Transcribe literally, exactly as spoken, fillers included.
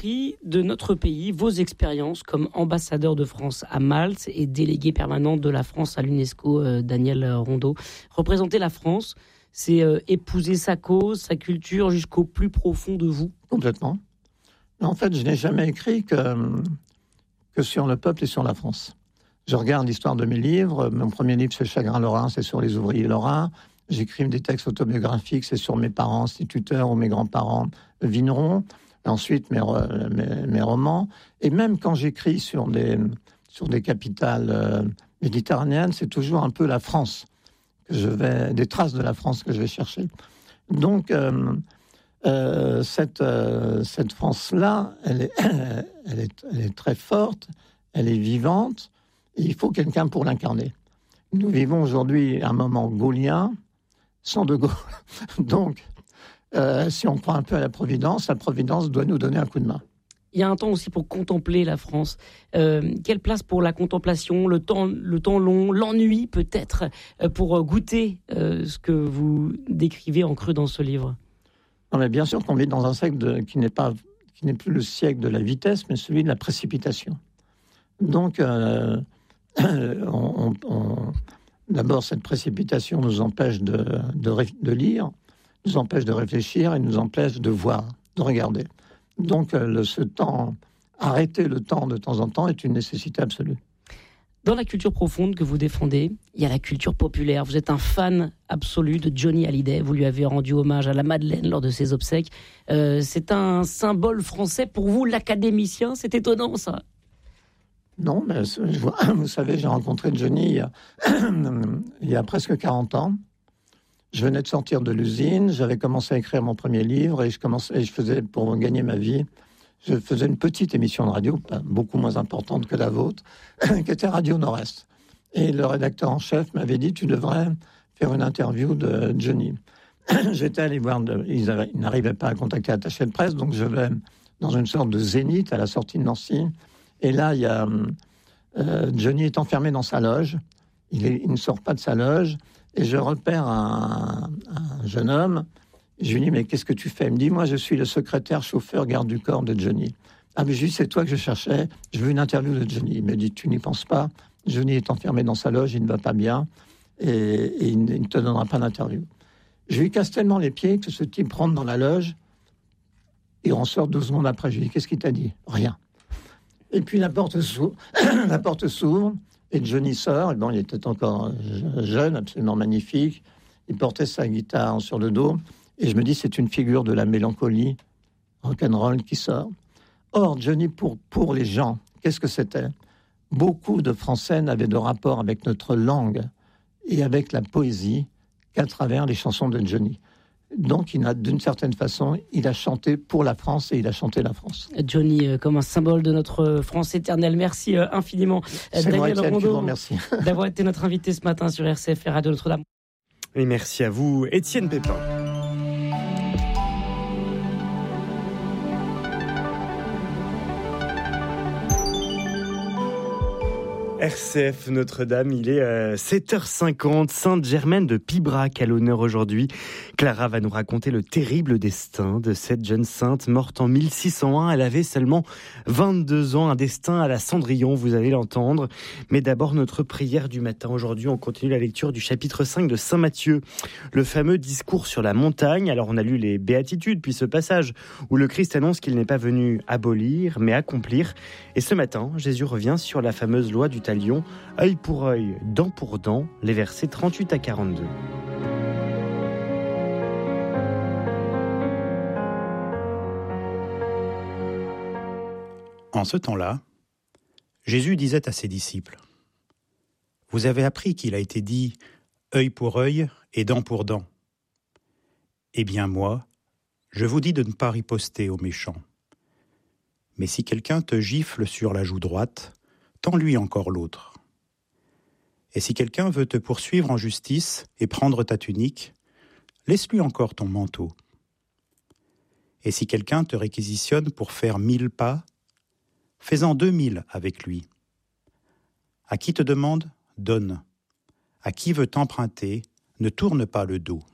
l'esprit de notre pays, vos expériences comme ambassadeur de France à Malte et délégué permanent de la France à l'UNESCO, euh, Daniel Rondeau. Représenter la France, c'est euh, épouser sa cause, sa culture jusqu'au plus profond de vous. Complètement. En fait, je n'ai jamais écrit que, que sur le peuple et sur la France. Je regarde l'histoire de mes livres. Mon premier livre, c'est Chagrin lorrain, c'est sur les ouvriers lorrains. J'écris des textes autobiographiques, c'est sur mes parents instituteurs ou mes grands-parents vignerons. Ensuite, mes, mes, mes romans. Et même quand j'écris sur des, sur des capitales euh, méditerranéennes, c'est toujours un peu la France que je vais, des traces de la France que je vais chercher. Donc, euh, euh, cette, euh, cette France-là, elle est, elle, est, elle est très forte, elle est vivante, et il faut quelqu'un pour l'incarner. Nous vivons aujourd'hui un moment gaullien, sans De Gaulle. Donc, euh, si on croit un peu à la Providence, la Providence doit nous donner un coup de main. Il y a un temps aussi pour contempler la France. Euh, quelle place pour la contemplation, le temps, le temps long, l'ennui peut-être, euh, pour goûter euh, ce que vous décrivez en creux dans ce livre? Non, mais bien sûr qu'on vit dans un siècle de, qui n'est pas, qui n'est plus le siècle de la vitesse, mais celui de la précipitation. Donc, euh, on, on, on, d'abord, cette précipitation nous empêche de, de, de lire, nous empêche de réfléchir et nous empêche de voir, de regarder. Donc, le, ce temps, arrêter le temps de temps en temps est une nécessité absolue. Dans la culture profonde que vous défendez, il y a la culture populaire. Vous êtes un fan absolu de Johnny Hallyday. Vous lui avez rendu hommage à la Madeleine lors de ses obsèques. Euh, c'est un symbole français pour vous, l'académicien. C'est étonnant, ça. Non, mais je vois, vous savez, j'ai rencontré Johnny il y, a, il y a presque quarante ans. Je venais de sortir de l'usine, j'avais commencé à écrire mon premier livre et je, commençais, et je faisais, pour gagner ma vie, je faisais une petite émission de radio, pas beaucoup moins importante que la vôtre, qui était Radio Nord-Est. Et le rédacteur en chef m'avait dit, tu devrais faire une interview de Johnny. J'étais allé voir, de, ils, avaient, ils n'arrivaient pas à contacter l'attaché de presse, donc je vais dans une sorte de zénith à la sortie de Nancy. Et là, il y a, euh, Johnny est enfermé dans sa loge. Il, est, il ne sort pas de sa loge. Et je repère un, un jeune homme. Je lui dis, mais qu'est-ce que tu fais? Il me dit, moi, je suis le secrétaire chauffeur garde du corps de Johnny. Ah, mais je lui dis, c'est toi que je cherchais. Je veux une interview de Johnny. Il me dit, tu n'y penses pas. Johnny est enfermé dans sa loge, il ne va pas bien. Et, et il ne te donnera pas d'interview. Je lui casse tellement les pieds que ce type rentre dans la loge. Il en sort douze secondes après. Je lui dis, qu'est-ce qu'il t'a dit? Rien. Et puis la porte s'ouvre, la porte s'ouvre et Johnny sort. Et bon, il était encore jeune, absolument magnifique. Il portait sa guitare sur le dos. Et je me dis, c'est une figure de la mélancolie rock'n'roll qui sort. Or, Johnny, pour, pour les gens, qu'est-ce que c'était? Beaucoup de Français n'avaient de rapport avec notre langue et avec la poésie qu'à travers les chansons de Johnny. Donc, il a, d'une certaine façon, il a chanté pour la France et il a chanté la France. Johnny, euh, comme un symbole de notre France éternelle. Merci euh, infiniment, C'est Daniel moi, Rondeau, merci. d'avoir été notre invité ce matin sur R C F et Radio Notre-Dame. Et merci à vous, Étienne Pépin. R C F Notre-Dame, il est euh, sept heures cinquante, Sainte-Germaine de Pibrac à l'honneur aujourd'hui. Clara va nous raconter le terrible destin de cette jeune sainte morte en mille six cent un. Elle avait seulement vingt-deux ans, un destin à la Cendrillon, vous allez l'entendre. Mais d'abord, notre prière du matin. Aujourd'hui, on continue la lecture du chapitre cinq de Saint Matthieu, le fameux discours sur la montagne. Alors, on a lu les béatitudes, puis ce passage où le Christ annonce qu'il n'est pas venu abolir, mais accomplir. Et ce matin, Jésus revient sur la fameuse loi du Lyon, œil pour œil, dent pour dent, les versets trente-huit à quarante-deux. En ce temps-là, Jésus disait à ses disciples, « Vous avez appris qu'il a été dit œil pour œil et dent pour dent. Eh bien moi, je vous dis de ne pas riposter aux méchants. Mais si quelqu'un te gifle sur la joue droite, tends-lui encore l'autre. Et si quelqu'un veut te poursuivre en justice et prendre ta tunique, laisse-lui encore ton manteau. Et si quelqu'un te réquisitionne pour faire mille pas, fais-en deux mille avec lui. À qui te demande, donne. À qui veut t'emprunter, ne tourne pas le dos.